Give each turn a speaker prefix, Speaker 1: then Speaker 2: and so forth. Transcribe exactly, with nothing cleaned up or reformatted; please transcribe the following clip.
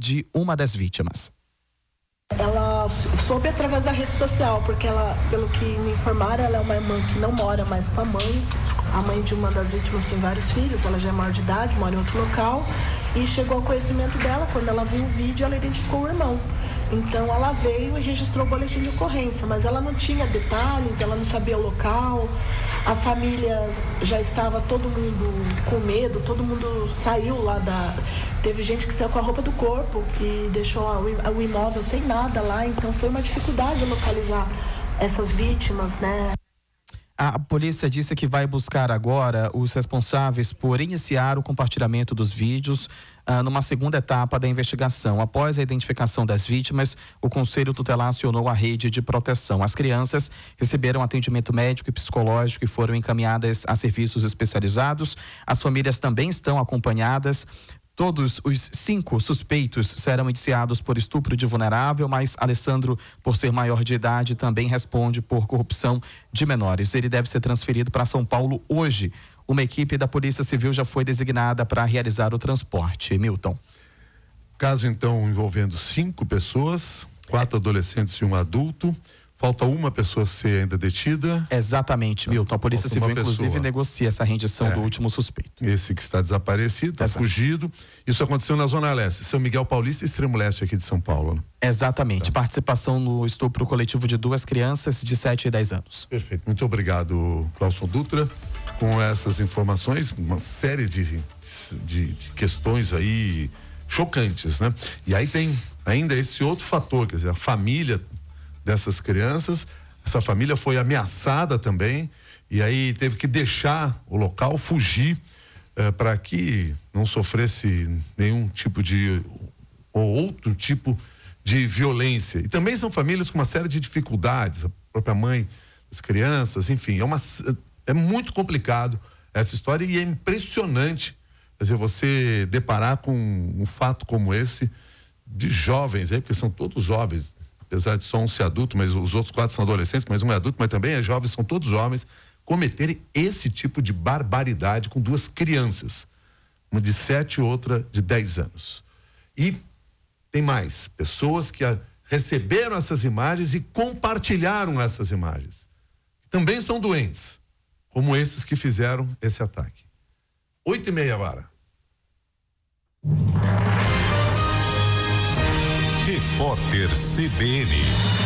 Speaker 1: de uma das vítimas.
Speaker 2: Ela soube através da rede social, porque ela, pelo que me informaram, ela é uma irmã que não mora mais com a mãe. A mãe de uma das vítimas tem vários filhos, ela já é maior de idade, mora em outro local. E chegou ao conhecimento dela, quando ela viu o vídeo, ela identificou o irmão. Então ela veio e registrou o boletim de ocorrência, mas ela não tinha detalhes, ela não sabia o local. A família já estava todo mundo com medo, todo mundo saiu lá da... Teve gente que saiu com a roupa do corpo e deixou o imóvel sem nada lá, então foi uma dificuldade localizar essas vítimas, né?
Speaker 1: A polícia disse que vai buscar agora os responsáveis por iniciar o compartilhamento dos vídeos ah, numa segunda etapa da investigação. Após a identificação das vítimas, o Conselho Tutelar acionou a rede de proteção. As crianças receberam atendimento médico e psicológico e foram encaminhadas a serviços especializados. As famílias também estão acompanhadas. Todos os cinco suspeitos serão indiciados por estupro de vulnerável, mas Alessandro, por ser maior de idade, também responde por corrupção de menores. Ele deve ser transferido para São Paulo hoje. Uma equipe da Polícia Civil já foi designada para realizar o transporte. Milton.
Speaker 3: Caso, então, envolvendo cinco pessoas, quatro é. adolescentes e um adulto. Falta uma pessoa ser ainda detida.
Speaker 1: Exatamente, Milton. A Polícia Civil, inclusive, negocia essa rendição é, do último suspeito.
Speaker 3: Esse que está desaparecido, está fugido. Isso aconteceu na Zona Leste, São Miguel Paulista e Extremo Leste aqui de São Paulo. Né?
Speaker 1: Exatamente. Tá. Participação no estupro coletivo de duas crianças de sete e dez anos.
Speaker 3: Perfeito. Muito obrigado, Clauson Dutra. Com essas informações, uma série de, de, de questões aí chocantes, né? E aí tem ainda esse outro fator, quer dizer, a família dessas crianças, essa família foi ameaçada também e aí teve que deixar o local, fugir eh, para que não sofresse nenhum tipo de ou outro tipo de violência. E também são famílias com uma série de dificuldades, a própria mãe das crianças, enfim, é uma é muito complicado essa história e é impressionante, quer dizer, você deparar com um fato como esse de jovens aí, porque são todos jovens, apesar de só um ser adulto, mas os outros quatro são adolescentes, mas um é adulto, mas também é jovem, são todos jovens, cometerem esse tipo de barbaridade com duas crianças, uma de sete e outra de dez anos. E tem mais, pessoas que a, receberam essas imagens e compartilharam essas imagens, que também são doentes, como esses que fizeram esse ataque. Oito e meia agora.
Speaker 4: Repórter C B N.